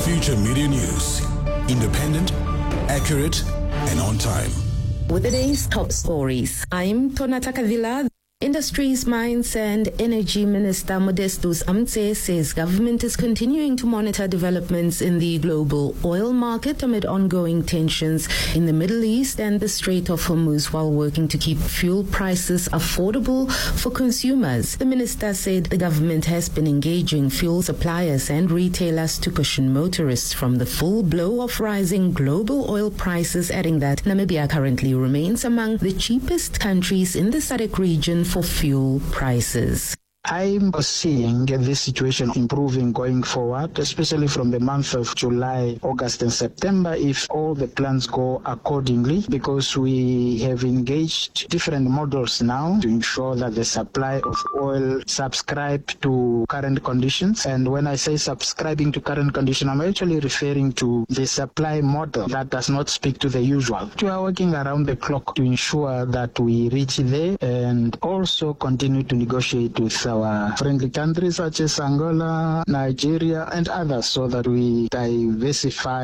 Future Media News. Independent, accurate, and on time. With the day's top stories, I'm Tonata Kavila. Industries, Mines and Energy Minister Modestus Amtse says government is continuing to monitor developments in the global oil market amid ongoing tensions in the Middle East and the Strait of Hormuz while working to keep fuel prices affordable for consumers. The minister said the government has been engaging fuel suppliers and retailers to cushion motorists from the full blow of rising global oil prices, adding that Namibia currently remains among the cheapest countries in the SADC region for fuel prices. I'm seeing this situation improving going forward, especially from the month of July, August and September, if all the plans go accordingly, because we have engaged different models now to ensure that the supply of oil subscribe to current conditions. And when I say subscribing to current conditions, I'm actually referring to the supply model that does not speak to the usual. We are working around the clock to ensure that we reach there and also continue to negotiate with our friendly countries such as Angola, Nigeria, and others so that we diversify